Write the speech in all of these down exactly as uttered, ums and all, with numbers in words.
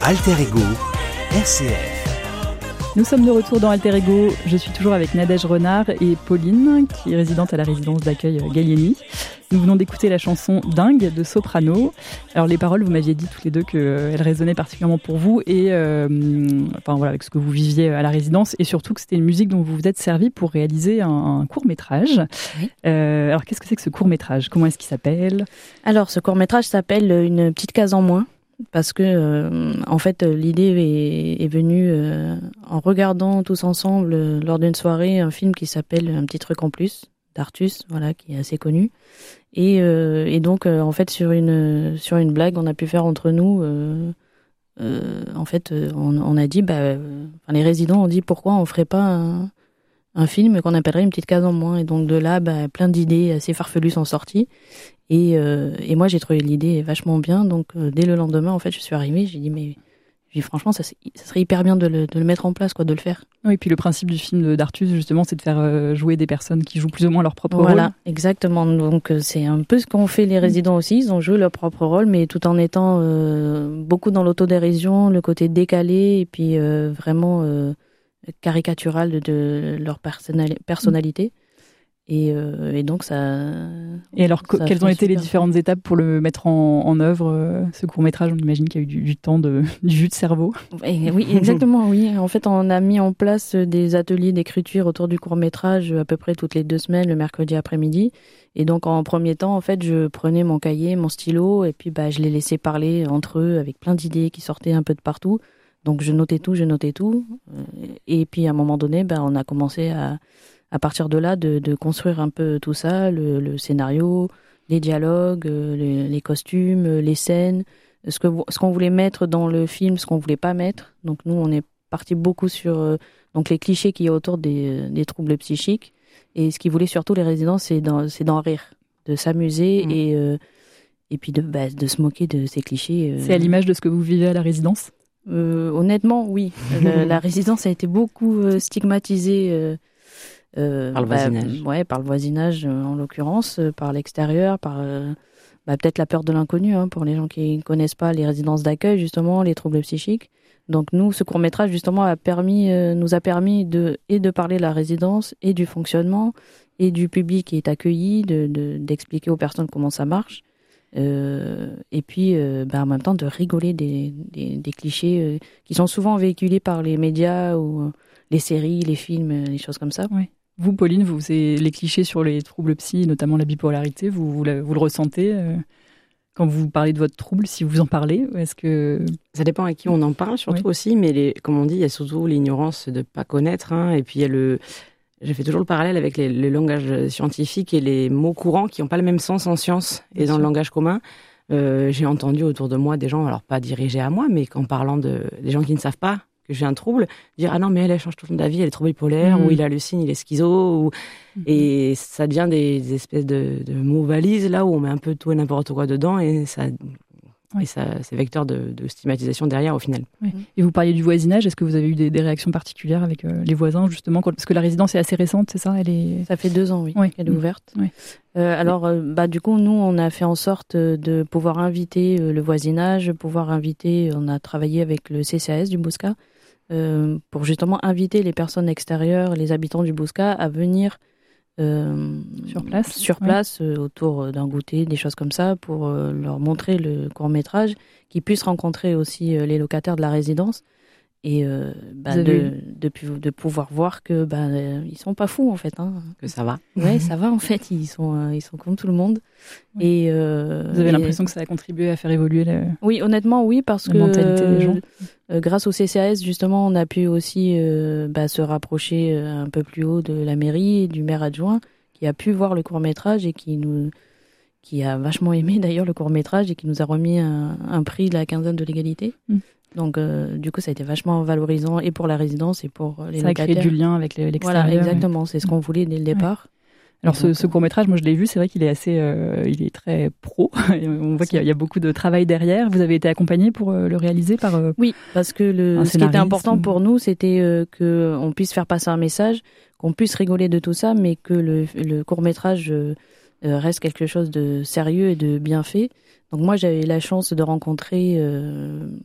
Alter Ego, R C F. Nous sommes de retour dans Alter Ego. Je suis toujours avec Nadège Renard et Pauline, qui est résidente à la résidence d'accueil Gallieni. Nous venons d'écouter la chanson Dingue de Soprano. Alors les paroles, vous m'aviez dit toutes les deux qu'elles résonnaient particulièrement pour vous et euh, enfin voilà, avec ce que vous viviez à la résidence, et surtout que c'était une musique dont vous vous êtes servi pour réaliser un, un court-métrage. Oui. Euh, alors qu'est-ce que c'est que ce court-métrage ? Comment est-ce qu'il s'appelle ? Alors ce court-métrage s'appelle Une petite case en moins. Parce que, euh, en fait, l'idée est, est venue euh, en regardant tous ensemble, euh, lors d'une soirée, un film qui s'appelle Un petit truc en plus, d'Artus, voilà, qui est assez connu. Et, euh, et donc, euh, en fait, sur une, sur une blague, on a pu faire entre nous, euh, euh, en fait, on, on a dit, bah, euh, enfin, les résidents ont dit pourquoi on ferait pas un, un film qu'on appellerait Une petite case en moins. Et donc, de là, bah, plein d'idées assez farfelues sont sorties. Et, euh, et moi, j'ai trouvé l'idée vachement bien. Donc, euh, dès le lendemain, en fait, je suis arrivée. J'ai dit, mais j'ai dit, franchement, ça, ça serait hyper bien de le, de le mettre en place, quoi, de le faire. Oui, et puis le principe du film d'Artus, justement, c'est de faire euh, jouer des personnes qui jouent plus ou moins leur propre voilà, rôle. Voilà, exactement. Donc, euh, c'est un peu ce qu'ont fait les résidents aussi. Ils ont joué leur propre rôle, mais tout en étant euh, beaucoup dans l'autodérision, le côté décalé, et puis euh, vraiment euh, caricatural de, de leur personnali- personnalité. Et, euh, et donc ça. Et alors, ça quelles ont été les différentes bien. étapes pour le mettre en, en œuvre, euh, ce court métrage ? On imagine qu'il y a eu du, du temps, de, du jus de cerveau. Et, oui, exactement, oui. En fait, on a mis en place des ateliers d'écriture autour du court métrage à peu près toutes les deux semaines, le mercredi après-midi. Et donc, en premier temps, en fait, je prenais mon cahier, mon stylo, et puis bah, je les laissais parler entre eux avec plein d'idées qui sortaient un peu de partout. Donc, je notais tout, je notais tout. Et puis, à un moment donné, bah, on a commencé à à partir de là, de, de construire un peu tout ça, le, le scénario, les dialogues, les, les costumes, les scènes, ce, que, ce qu'on voulait mettre dans le film, ce qu'on voulait pas mettre. Donc nous, on est parti beaucoup sur euh, donc les clichés qu'il y a autour des, des troubles psychiques. Et ce qu'ils voulaient surtout, les résidents, c'est d'en, c'est d'en rire, de s'amuser mmh. et, euh, et puis de, bah, de se moquer de ces clichés. Euh. C'est à l'image de ce que vous vivez à la résidence ? euh, Honnêtement, oui. le, la résidence a été beaucoup euh, stigmatisée euh, Euh, par le voisinage. Bah, ouais, par le voisinage euh, en l'occurrence, euh, par l'extérieur, par euh, bah, peut-être la peur de l'inconnu, hein, pour les gens qui ne connaissent pas les résidences d'accueil, justement, les troubles psychiques. Donc nous, ce court-métrage, justement, a permis, euh, nous a permis de, et de parler de la résidence, et du fonctionnement, et du public qui est accueilli, de, de, d'expliquer aux personnes comment ça marche, euh, et puis euh, bah, en même temps de rigoler des, des, des clichés euh, qui sont souvent véhiculés par les médias ou euh, les séries, les films, les choses comme ça. Oui. Vous, Pauline, vous, c'est les clichés sur les troubles psy, notamment la bipolarité, vous, vous, le, vous le ressentez euh, quand vous parlez de votre trouble, si vous en parlez, est-ce que... Ça dépend à qui on en parle, surtout oui. aussi, mais les, comme on dit, il y a surtout l'ignorance de ne pas connaître, hein, et puis il y a le... J'ai fait toujours le parallèle avec les, le langage scientifique et les mots courants qui n'ont pas le même sens en science et Bien dans sûr. Le langage commun. Euh, j'ai entendu autour de moi des gens, alors pas dirigés à moi, mais qu'en parlant de des gens qui ne savent pas que j'ai un trouble, dire ah non mais elle, elle change tout le temps d'avis, elle est trop bipolaire, mmh. ou il hallucine, il est schizo, ou... mmh. et ça devient des, des espèces de, de mots valises là où on met un peu tout et n'importe quoi dedans et ça, oui. et ça c'est vecteur de, de stigmatisation derrière au final. Oui. Et vous parliez du voisinage, est-ce que vous avez eu des, des réactions particulières avec euh, les voisins justement, parce que la résidence est assez récente, c'est ça ? Elle est... Ça fait deux ans, oui, oui. qu'elle est ouverte. Oui. Euh, alors, euh, bah du coup, nous, on a fait en sorte de pouvoir inviter euh, le voisinage, pouvoir inviter. On a travaillé avec le C C A S du Bouscat. Euh, pour justement inviter les personnes extérieures, les habitants du Bouscat, à venir euh, sur place, sur place ouais. euh, autour d'un goûter, des choses comme ça, pour euh, leur montrer le court-métrage, qu'ils puissent rencontrer aussi euh, les locataires de la résidence et euh, bah, de, de, de, de pouvoir voir que bah, euh, ils sont pas fous en fait. Hein. Que ça va. Ouais, ça va en fait. Ils sont, euh, ils sont comme tout le monde. Oui. Et euh, vous avez et... l'impression que ça a contribué à faire évoluer la. Oui, honnêtement, oui, parce la que mentalité des gens. Euh, grâce au C C A S, justement, on a pu aussi euh, bah, se rapprocher euh, un peu plus haut de la mairie et du maire adjoint, qui a pu voir le court métrage et qui nous, qui a vachement aimé d'ailleurs le court métrage et qui nous a remis un, un prix de la quinzaine de l'égalité. Mm. Donc, euh, du coup, ça a été vachement valorisant et pour la résidence et pour les ça locataires. Ça a créé du lien avec l'extérieur. Voilà, exactement. Ouais. C'est ce qu'on voulait dès le départ. Ouais. Alors, donc, ce, ce court-métrage, moi, je l'ai vu, c'est vrai qu'il est assez... Euh, il est très pro. On voit qu'il y a, il y a beaucoup de travail derrière. Vous avez été accompagné pour euh, le réaliser par... Euh, oui, parce que le, ce qui était important ou... pour nous, c'était euh, qu'on puisse faire passer un message, qu'on puisse rigoler de tout ça, mais que le, le court-métrage euh, reste quelque chose de sérieux et de bien fait. Donc moi, j'avais la chance de rencontrer... Euh,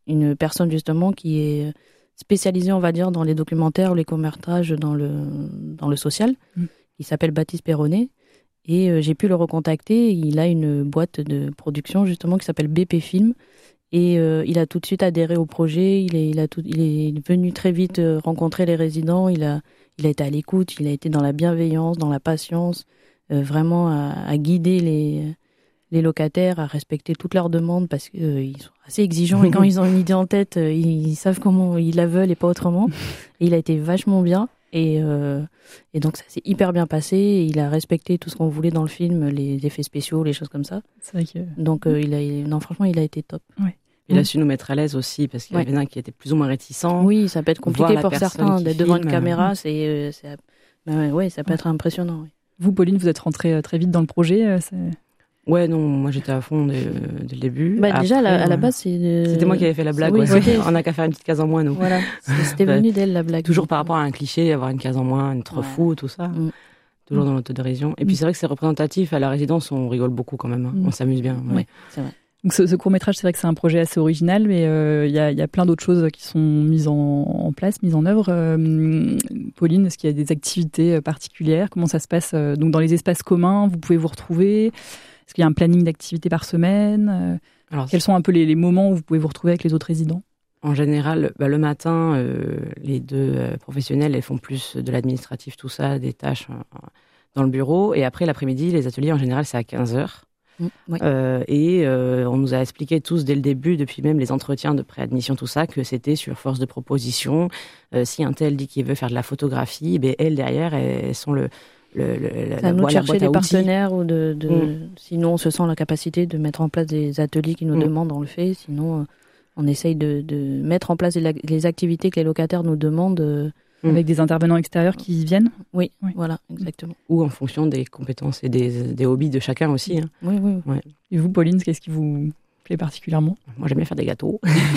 une personne justement qui est spécialisée, on va dire, dans les documentaires ou les courts-métrages dans le, dans le social. Mm. Il s'appelle Baptiste Perronnet. Et euh, j'ai pu le recontacter. Il a une boîte de production justement qui s'appelle B P Film. Et euh, il a tout de suite adhéré au projet. Il est, il a tout, il est venu très vite euh, rencontrer les résidents. Il a, il a été à l'écoute. Il a été dans la bienveillance, dans la patience, euh, vraiment à, à guider les, les locataires, à respecter toutes leurs demandes parce qu'ils euh, sont assez exigeants. Et quand ils ont une idée en tête, euh, ils, ils savent comment ils la veulent et pas autrement. Et il a été vachement bien. Et, euh, et donc ça s'est hyper bien passé. Il a respecté tout ce qu'on voulait dans le film, les effets spéciaux, les choses comme ça. C'est vrai que... Donc euh, il a, il, non, franchement, il a été top. Ouais. Il a su nous mettre à l'aise aussi, parce qu'il y avait ouais. un qui était plus ou moins réticent. Oui, ça peut être compliqué pour certains d'être devant une caméra. C'est, euh, c'est, ben ouais, ça peut ouais. être impressionnant. Oui. Vous, Pauline, vous êtes rentrée très vite dans le projet. C'est... Ouais, non, moi j'étais à fond dès, dès le début. Bah, Après, déjà, à la, à la base, c'est. De... C'était moi qui avais fait la blague. Oui, ouais. c'était... On n'a qu'à faire une petite case en moins, nous. Voilà, c'était venu d'elle la blague. Toujours par rapport à un cliché, avoir une case en moins, être ouais. fou, tout ça. Mm. Toujours mm. dans l'autodérision. Et puis c'est vrai que c'est représentatif. À la résidence, on rigole beaucoup quand même. Hein. Mm. On s'amuse bien. Ouais, ouais c'est vrai. Donc ce, ce court-métrage, c'est vrai que c'est un projet assez original, mais il euh, y, a, y a plein d'autres choses qui sont mises en, en place, mises en œuvre. Euh, Pauline, est-ce qu'il y a des activités particulières ? Comment ça se passe ? Donc dans les espaces communs, vous pouvez vous retrouver ? Est-ce qu'il y a un planning d'activités par semaine ? Alors, quels sont un peu les, les moments où vous pouvez vous retrouver avec les autres résidents ? En général, bah, le matin, euh, les deux euh, professionnels, elles font plus de l'administratif, tout ça, des tâches euh, dans le bureau. Et après, l'après-midi, les ateliers, en général, c'est à quinze heures. Mmh, oui. euh, et euh, on nous a expliqué tous dès le début, depuis même les entretiens de préadmission, tout ça, que c'était sur force de proposition. Euh, si un tel dit qu'il veut faire de la photographie, ben, elles, derrière, elles sont le... Le, le, la, c'est à nous de chercher des partenaires ou de, de mmh. sinon on se sent la capacité de mettre en place des ateliers qui nous mmh. demandent, on le fait. Sinon, euh, on essaye de, de mettre en place les, les activités que les locataires nous demandent. Euh, mmh. Avec des intervenants extérieurs qui viennent. Oui, oui. Voilà, exactement. Ou en fonction des compétences et des, des hobbies de chacun aussi. Hein. Oui, oui. Ouais. Et vous, Pauline, qu'est-ce qui vous plaît particulièrement ? Moi, j'aime bien faire des gâteaux.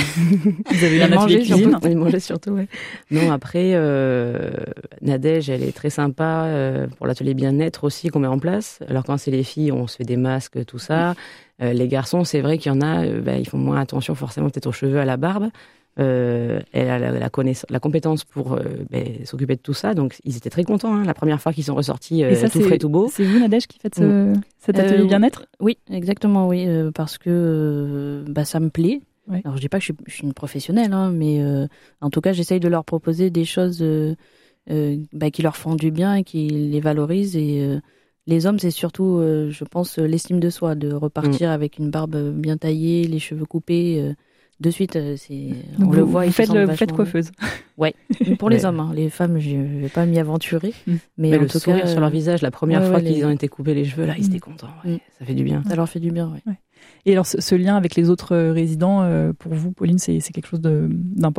Vous avez un atelier cuisine ? On manger surtout, ouais. Non, après, euh, Nadège, elle est très sympa euh, pour l'atelier bien-être aussi qu'on met en place. Alors quand c'est les filles, on se fait des masques, tout ça. Euh, les garçons, c'est vrai qu'il y en a, euh, bah, ils font moins attention forcément peut-être aux cheveux, à la barbe. Euh, elle a la, la, connaissance, la compétence pour euh, ben, s'occuper de tout ça, donc ils étaient très contents hein, la première fois qu'ils sont ressortis euh, ça, tout frais, tout beau. C'est vous, Nadège, qui faites ce, mmh. cet atelier euh, bien-être ? Oui, exactement, oui, euh, parce que euh, bah, ça me plaît. Ouais. Alors je dis pas que je suis, je suis une professionnelle, hein, mais euh, en tout cas j'essaye de leur proposer des choses euh, euh, bah, qui leur font du bien et qui les valorisent. Et euh, les hommes, c'est surtout, euh, je pense, l'estime de soi, de repartir mmh. avec une barbe bien taillée, les cheveux coupés. Euh, De suite, c'est, on vous, le voit. Vous faites, le, vous faites coiffeuse. Ouais, pour les hommes. Hein. Les femmes, je ne vais pas m'y aventurer. Mm. Mais, mais en le tout sourire cas, sur leur visage, la première ouais, fois ouais, qu'ils les... ont été coupés les cheveux, là, ils étaient contents. Ouais. Mm. Ça fait du bien. Ça leur fait du bien, ouais. ouais. Et alors, ce, ce lien avec les autres résidents, euh, pour vous, Pauline, c'est, c'est quelque chose de, d'important ?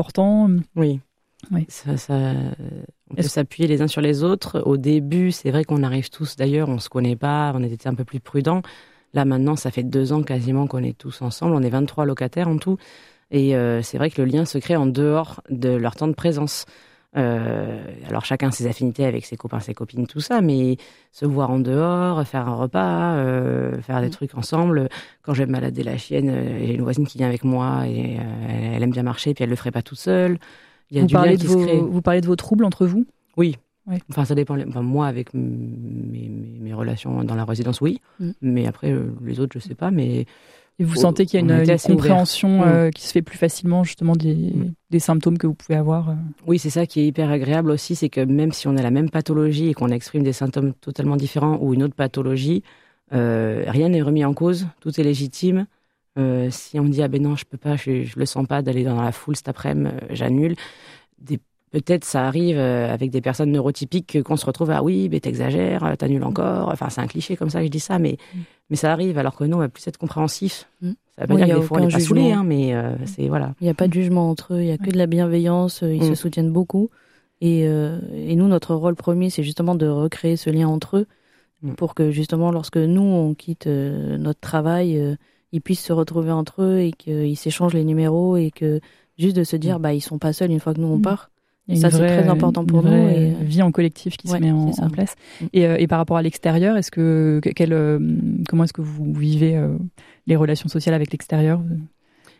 Oui. Oui. Ça, ça, on peut Est-ce... s'appuyer les uns sur les autres. Au début, c'est vrai qu'on arrive tous, d'ailleurs, on ne se connaît pas, on était un peu plus prudents. Là, maintenant, ça fait deux ans quasiment qu'on est tous ensemble. On est vingt-trois locataires en tout. Et euh, c'est vrai que le lien se crée en dehors de leur temps de présence. Euh, alors chacun ses affinités avec ses copains, ses copines, tout ça, mais se voir en dehors, faire un repas, euh, faire des mmh. trucs ensemble. Quand je vais me balader la chienne, j'ai une voisine qui vient avec moi et euh, elle aime bien marcher, puis elle le ferait pas toute seule. Il y a vous du parlez lien de qui vos, se crée. Vous parlez de vos troubles entre vous ? Oui. Ouais. Enfin, ça dépend. Enfin, moi, avec mes, mes, mes relations dans la résidence, oui. Mmh. Mais après, euh, les autres, je sais pas, mais... Et vous sentez qu'il y a une, une compréhension euh, qui se fait plus facilement justement des, mmh. des symptômes que vous pouvez avoir. Euh. Oui, c'est ça qui est hyper agréable aussi, c'est que même si on a la même pathologie et qu'on exprime des symptômes totalement différents ou une autre pathologie, euh, rien n'est remis en cause, tout est légitime. Euh, si on dit ah ben non, je peux pas, je, je le sens pas d'aller dans la foule cet après-midi, euh, j'annule. Des, peut-être ça arrive euh, avec des personnes neurotypiques qu'on se retrouve ah oui, ben t'exagères, t'annules encore. Enfin c'est un cliché comme ça que je dis ça, mais mmh. Mais ça arrive, alors que nous, on va plus être compréhensif. Mmh. Ça veut pas oui, dire que des fois, on n'est pas saoulés, hein, mais euh, c'est, voilà. Il n'y a pas de jugement entre eux, il n'y a ouais. que de la bienveillance, ils mmh. se soutiennent beaucoup. Et, euh, et nous, notre rôle premier, c'est justement de recréer ce lien entre eux, mmh. pour que justement, lorsque nous, on quitte euh, notre travail, euh, ils puissent se retrouver entre eux et qu'ils s'échangent les numéros et que juste de se dire, mmh. bah, ils ne sont pas seuls une fois que nous, on mmh. part. Et ça, vraie, c'est très important pour une nous. Et vie en collectif qui ouais, se met en, en place. Et, euh, et par rapport à l'extérieur, est-ce que, quel, euh, comment est-ce que vous vivez euh, les relations sociales avec l'extérieur ?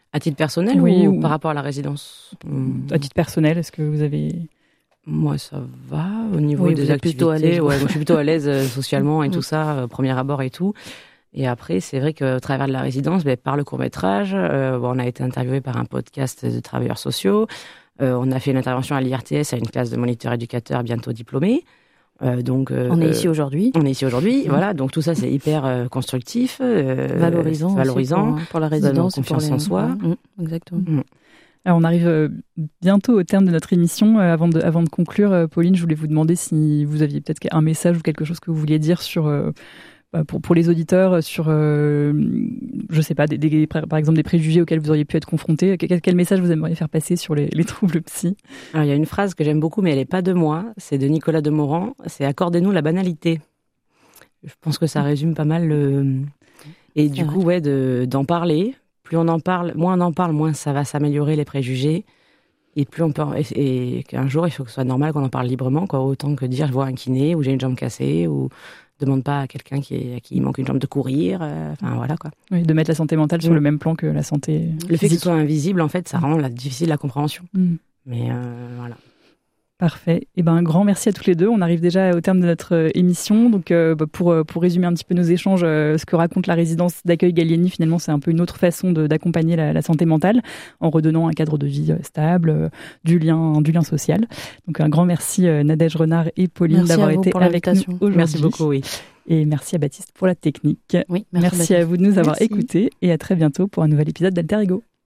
À titre personnel oui, ou, ou par rapport à la résidence? À titre personnel, est-ce que vous avez... Moi, ça va au niveau oui, des activités. Ouais, moi, je suis plutôt à l'aise socialement et tout ça, euh, premier abord et tout. Et après, c'est vrai qu'au travers de la résidence, ben, par le court-métrage, euh, bon, on a été interviewé par un podcast de travailleurs sociaux. Euh, on a fait une intervention à l'I R T S à une classe de moniteurs éducateurs bientôt diplômés. Euh, donc, euh, on est ici aujourd'hui. On est ici aujourd'hui, mmh. voilà. Donc tout ça, c'est hyper euh, constructif, euh, valorisant, valorisant pour, pour la résidence, confiance pour les... en soi. Mmh, exactement. Mmh. Alors on arrive euh, bientôt au terme de notre émission. Euh, avant, de, avant de conclure, euh, Pauline, je voulais vous demander si vous aviez peut-être un message ou quelque chose que vous vouliez dire sur euh, pour, pour les auditeurs, sur, euh, je sais pas, des, des, par exemple des préjugés auxquels vous auriez pu être confrontés. Quel, quel message vous aimeriez faire passer sur les, les troubles psy? Alors il y a une phrase que j'aime beaucoup, mais elle n'est pas de moi. C'est de Nicolas Demorand. C'est « Accordez-nous la banalité ». Je pense que ça résume pas mal le... Et du coup, ouais, de, d'en parler. Plus on en parle, moins on en parle, moins ça va s'améliorer les préjugés. Et plus on peut, et, et qu'un jour, il faut que ce soit normal qu'on en parle librement, quoi. Autant que dire, je vois un kiné, ou j'ai une jambe cassée, ou demande pas à quelqu'un qui, est, à qui il manque une jambe de courir. Euh, enfin, voilà, quoi. Oui, de mettre la santé mentale sur mmh. le même plan que la santé Le physique. Fait que ce soit invisible, en fait, ça rend la, difficile la compréhension. Mmh. Mais euh, voilà. Parfait. Et ben, un grand merci à tous les deux. On arrive déjà au terme de notre euh, émission. Donc, euh, bah, pour, pour résumer un petit peu nos échanges, euh, ce que raconte la résidence d'accueil Gallieni, finalement, c'est un peu une autre façon de, d'accompagner la, la santé mentale en redonnant un cadre de vie euh, stable, euh, du lien, du lien social. Donc, un grand merci euh, Nadège Renard et Pauline merci d'avoir été avec nous aujourd'hui. Merci beaucoup, oui. Et merci à Baptiste pour la technique. Oui, merci merci à vous de nous avoir écoutés et à très bientôt pour un nouvel épisode d'Alter Ego.